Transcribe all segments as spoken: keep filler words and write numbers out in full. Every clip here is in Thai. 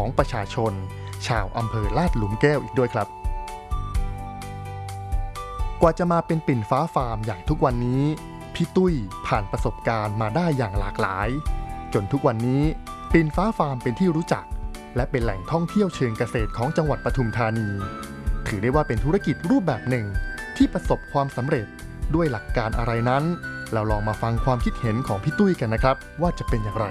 ของประชาชนชาวอำเภอลาดหลุมแก้วอีกด้วยครับกว่าจะมาเป็นปิ่นฟ้าฟาร์มอย่างทุกวันนี้พี่ตุ้ยผ่านประสบการณ์มาได้อย่างหลากหลายจนทุกวันนี้ปิ่นฟ้าฟาร์มเป็นที่รู้จักและเป็นแหล่งท่องเที่ยวเชิงเกษตรของจังหวัดปทุมธานีถือได้ว่าเป็นธุรกิจรูปแบบหนึ่งที่ประสบความสำเร็จด้วยหลักการอะไรนั้นเราลองมาฟังความคิดเห็นของพี่ตุ้ยกันนะครับว่าจะเป็นอย่างไร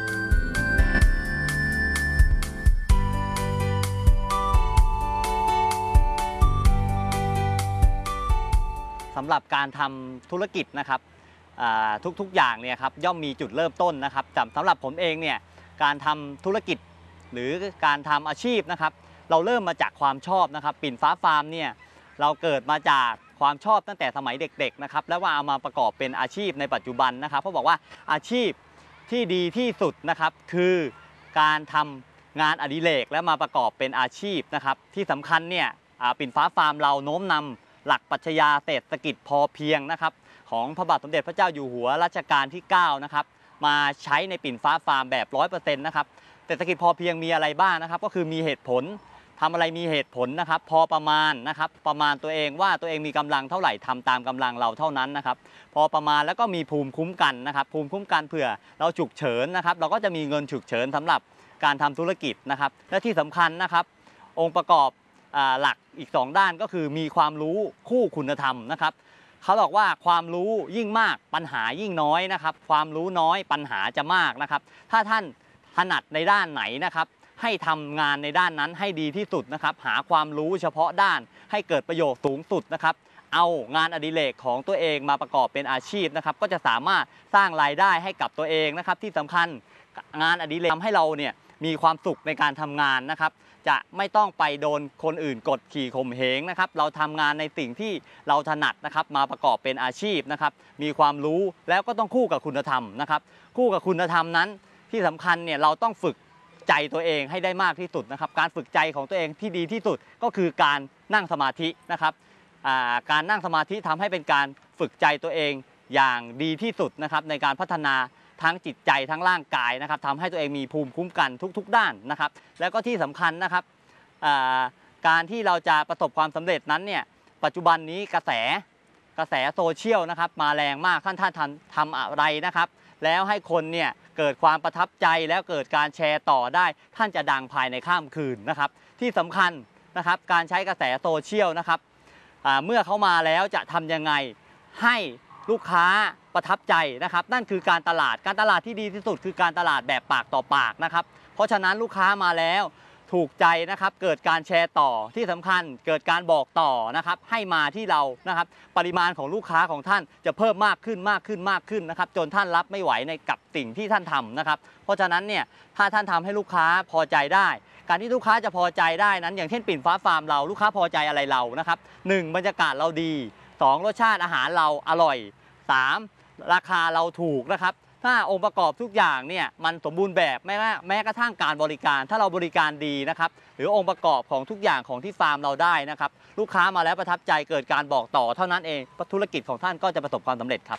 สำหรับการทำธุรกิจนะครับทุกๆอย่างเนี่ยครับย่อมมีจุดเริ่มต้นนะครับสำหรับผมเองเนี่ยการทำธุรกิจหรือการทำอาชีพนะครับเราเริ่มมาจากความชอบนะครับปิ่นฟ้าฟาร์มเนี่ยเราเกิดมาจากความชอบตั้งแต่สมัยเด็กๆนะครับแล้วว่าเอามาประกอบเป็นอาชีพในปัจจุบันนะครับเขาบอกว่าอาชีพที่ดีที่สุดนะครับคือการทำงานอดิเรกและมาประกอบเป็นอาชีพนะครับที่สำคัญเนี่ยปิ่นฟ้าฟาร์มเราโน้มนำหลักปรัชญาเศรษฐกิจพอเพียงนะครับของพระบาทสมเด็จพระเจ้าอยู่หัวรัชกาลที่เก้านะครับมาใช้ในปิ่นฟ้าฟาร์มแบบ ร้อยเปอร์เซ็นต์ นะครับเศรษฐกิจพอเพียงมีอะไรบ้างนะครับก็คือมีเหตุผลทำอะไรมีเหตุผลนะครับพอประมาณนะครับประมาณตัวเองว่าตัวเองมีกำลังเท่าไหร่ทำตามกำลังเราเท่านั้นนะครับพอประมาณแล้วก็มีภูมิคุ้มกันนะครับภูมิคุ้มกันเผื่อเราฉุกเฉินนะครับเราก็จะมีเงินฉุกเฉินสำหรับการทำธุรกิจนะครับและที่สำคัญนะครับองค์ประกอบหลักอีกสองด้านก็คือมีความรู้คู่คุณธรรมนะครับเขาบอกว่าความรู้ยิ่งมากปัญหายิ่งน้อยนะครับความรู้น้อยปัญหาจะมากนะครับถ้าท่านถนัดในด้านไหนนะครับให้ทำงานในด้านนั้นให้ดีที่สุดนะครับหาความรู้เฉพาะด้านให้เกิดประโยชน์สูงสุดนะครับเอางานอดิเรกของตัวเองมาประกอบเป็นอาชีพนะครับก็จะสามารถสร้างรายได้ให้กับตัวเองนะครับที่สำคัญงานอดิเรกทำให้เราเนี่ยมีความสุขในการทำงานนะครับจะไม่ต้องไปโดนคนอื่นกดขี่ข่มเหงนะครับเราทำงานในสิ่งที่เราถนัดนะครับมาประกอบเป็นอาชีพนะครับมีความรู้แล้วก็ต้องคู่กับคุณธรรมนะครับคู่กับคุณธรรมนั้นที่สำคัญเนี่ยเราต้องฝึกใจตัวเองให้ได้มากที่สุดนะครับการฝึกใจของตัวเองที่ดีที่สุดก็คือการนั่งสมาธินะครับการนั่งสมาธิทำให้เป็นการฝึกใจตัวเองอย่างดีที่สุดนะครับในการพัฒนาทั้งจิตใจทั้งร่างกายนะครับทำให้ตัวเองมีภูมิคุ้มกันทุกๆด้านนะครับแล้วก็ที่สำคัญนะครับการที่เราจะประสบความสำเร็จนั้นเนี่ยปัจจุบันนี้กระแสกระแสโซเชียลนะครับมาแรงมากท่านท่านทำทำอะไรนะครับแล้วให้คนเนี่ยเกิดความประทับใจแล้วเกิดการแชร์ต่อได้ท่านจะดังภายในข้ามคืนนะครับที่สำคัญนะครับการใช้กระแสโซเชียลนะครับเมื่อเขามาแล้วจะทำยังไงให้ลูกค้าประทับใจนะครับนั่นคือการตลาดการตลาดที่ดีที่สุดคือการตลาดแบบปากต่อปากนะครับเพราะฉะนั้นลูกค้ามาแล้วถูกใจนะครับเกิดการแชร์ต่อที่สำคัญเกิดการบอกต่อนะครับให้มาที่เรานะครับปริมาณของลูกค้าของท่านจะเพิ่มมากขึ้นมากขึ้นมากขึ้นนะครับจนท่านรับไม่ไหวในกับสิ่งที่ท่านทำนะครับเพราะฉะนั้นเนี่ยถ้าท่านทำให้ลูกค้าพอใจได้การที่ลูกค้าจะพอใจได้นั้นอย่างเช่นปิ่นฟ้าฟาร์มเราลูกค้าพอใจอะไรเรานะครับหนึ่งบรรยากาศเราดีสองรสชาติอาหารเราอร่อยสามราคาเราถูกนะครับถ้าองค์ประกอบทุกอย่างเนี่ยมันสมบูรณ์แบบแม้แม้กระทั่งการบริการถ้าเราบริการดีนะครับหรือองค์ประกอบของทุกอย่างของที่ฟาร์มเราได้นะครับลูกค้ามาแล้วประทับใจเกิดการบอกต่อเท่านั้นเองธุรกิจของท่านก็จะประสบความสำเร็จครับ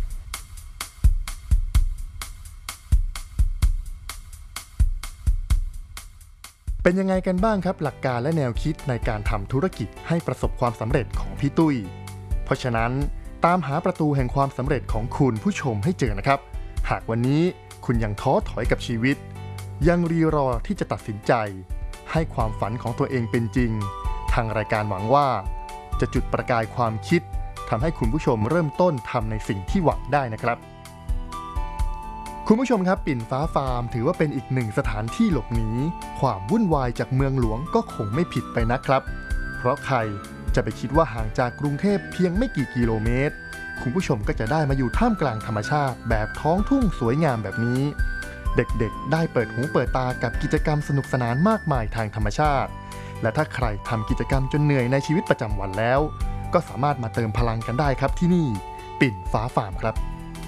เป็นยังไงกันบ้างครับหลักการและแนวคิดในการทำธุรกิจให้ประสบความสำเร็จของพี่ตุ้ยเพราะฉะนั้นตามหาประตูแห่งความสำเร็จของคุณผู้ชมให้เจอนะครับหากวันนี้คุณยังท้อถอยกับชีวิตยังรีรอที่จะตัดสินใจให้ความฝันของตัวเองเป็นจริงทางรายการหวังว่าจะจุดประกายความคิดทำให้คุณผู้ชมเริ่มต้นทำในสิ่งที่หวังได้นะครับคุณผู้ชมครับปิ่นฟ้าฟาร์มถือว่าเป็นอีกหนึ่งสถานที่หลบหนีความวุ่นวายจากเมืองหลวงก็คงไม่ผิดไปนะครับเพราะใครจะไปคิดว่าห่างจากกรุงเทพเพียงไม่กี่กิโลเมตรคุณผู้ชมก็จะได้มาอยู่ท่ามกลางธรรมชาติแบบท้องทุ่งสวยงามแบบนี้เด็กๆได้เปิดหูเปิดตากับกิจกรรมสนุกสนานมากมายทางธรรมชาติและถ้าใครทำกิจกรรมจนเหนื่อยในชีวิตประจำวันแล้วก็สามารถมาเติมพลังกันได้ครับที่นี่ปิ่นฟ้าฟาร์มครับ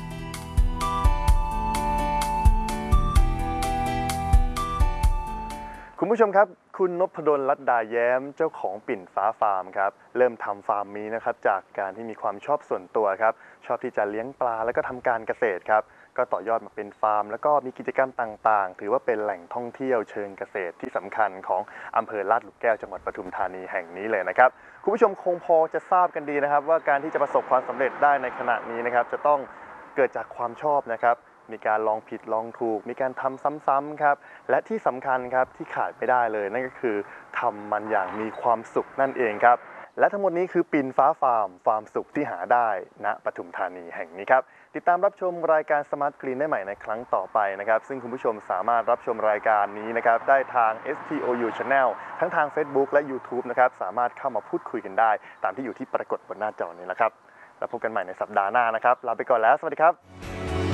คุณผู้ชมครับคุณนพดล ลัดดาแย้มเจ้าของปิ่นฟ้าฟาร์มครับเริ่มทำฟาร์มนี้นะครับจากการที่มีความชอบส่วนตัวครับชอบที่จะเลี้ยงปลาแล้วก็ทำการเกษตรครับก็ต่อยอดมาเป็นฟาร์มแล้วก็มีกิจกรรมต่างๆถือว่าเป็นแหล่งท่องเที่ยวเชิงเกษตรที่สำคัญของอำเภอลาดหลุมแก้วจังหวัดปทุมธานีแห่งนี้เลยนะครับคุณผู้ชมคงพอจะทราบกันดีนะครับว่าการที่จะประสบความสำเร็จได้ในขณะนี้นะครับจะต้องเกิดจากความชอบนะครับมีการลองผิดลองถูกมีการทำซ้ำๆครับและที่สำคัญครับที่ขาดไม่ได้เลยนั่นก็คือทำมันอย่างมีความสุขนั่นเองครับและทั้งหมดนี้คือปิ่นฟ้าฟาร์มฟาร์มสุขที่หาได้ณปทุมธานีแห่งนี้ครับติดตามรับชมรายการ Smart Green ได้ใหม่ในครั้งต่อไปนะครับซึ่งคุณผู้ชมสามารถรับชมรายการนี้นะครับได้ทาง เอส ที โอ ยู Channel ทั้งทาง Facebook และ YouTube นะครับสามารถเข้ามาพูดคุยกันได้ตามที่อยู่ที่ปรากฏบนหน้าจอนี้แหละครับแล้วพบกันใหม่ในสัปดาห์หน้านะครับลาไปก่อนแล้วสวัสดีครับ